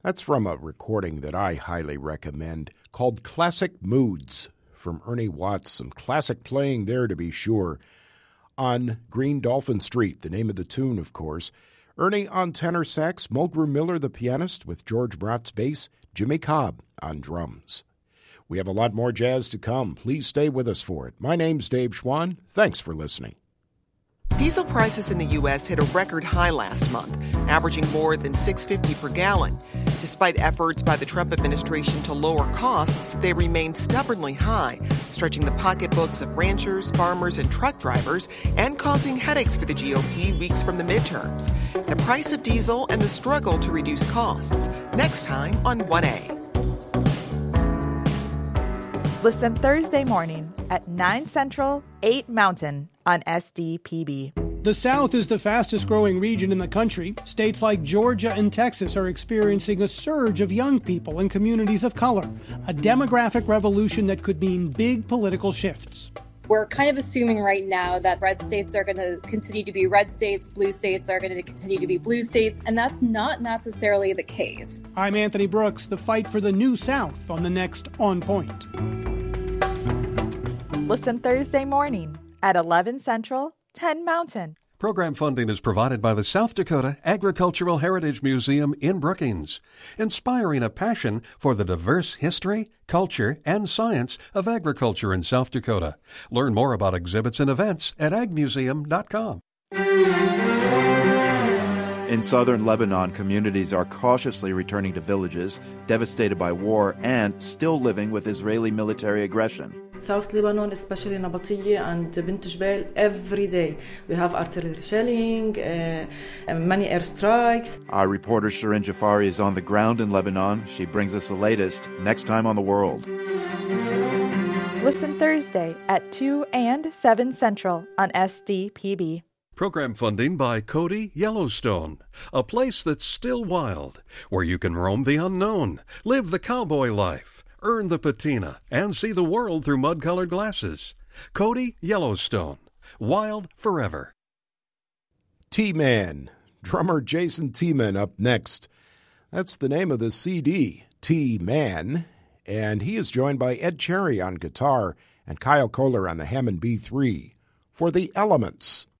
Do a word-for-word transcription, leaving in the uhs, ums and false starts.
That's from a recording that I highly recommend called Classic Moods from Ernie Watts. Some classic playing there, to be sure, on Green Dolphin Street, the name of the tune, of course. Ernie on tenor sax, Mulgrew Miller the pianist with George Bratz bass, Jimmy Cobb on drums. We have a lot more jazz to come. Please stay with us for it. My name's Dave Schwann. Thanks for listening. Diesel prices in the U S hit a record high last month, averaging more than six dollars and fifty cents per gallon. Despite efforts by the Trump administration to lower costs, they remain stubbornly high, stretching the pocketbooks of ranchers, farmers, and truck drivers, and causing headaches for the G O P weeks from the midterms. The price of diesel and the struggle to reduce costs. Next time on one A. Listen Thursday morning at nine Central, eight Mountain on S D P B. The South is the fastest growing region in the country. States like Georgia and Texas are experiencing a surge of young people and communities of color, a demographic revolution that could mean big political shifts. We're kind of assuming right now that red states are going to continue to be red states, blue states are going to continue to be blue states, and that's not necessarily the case. I'm Anthony Brooks. The fight for the new South on the next On Point. Listen Thursday morning at eleven Central, ten Mountain. Program funding is provided by the South Dakota Agricultural Heritage Museum in Brookings, inspiring a passion for the diverse history, culture, and science of agriculture in South Dakota. Learn more about exhibits and events at ag museum dot com. In southern Lebanon, communities are cautiously returning to villages devastated by war and still living with Israeli military aggression. South Lebanon, especially Nabatiyya and Bint Jbeil, every day we have artillery shelling, uh, and many airstrikes. Our reporter Shirin Jafari is on the ground in Lebanon. She brings us the latest next time on The World. Listen Thursday at two and seven Central on S D P B. Program funding by Cody Yellowstone, a place that's still wild, where you can roam the unknown, live the cowboy life, earn the patina, and see the world through mud-colored glasses. Cody Yellowstone, wild forever. T-Man, drummer Jason T-Man up next. That's the name of the C D, T-Man, and he is joined by Ed Cherry on guitar and Kyle Kohler on the Hammond B three for The Elements.